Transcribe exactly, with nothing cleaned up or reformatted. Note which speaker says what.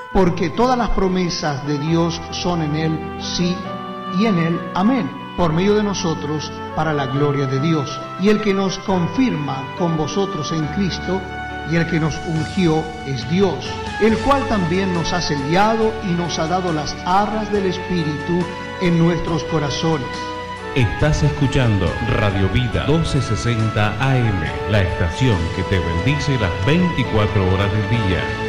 Speaker 1: porque todas las promesas de Dios son en Él sí y en Él amén, por medio de nosotros para la gloria de Dios. Y el que nos confirma con vosotros en Cristo y el que nos ungió es Dios, el cual también nos ha sellado y nos ha dado las arras del Espíritu en nuestros corazones.
Speaker 2: Estás escuchando Radio Vida doce sesenta A M, la estación que te bendice las veinticuatro horas del día.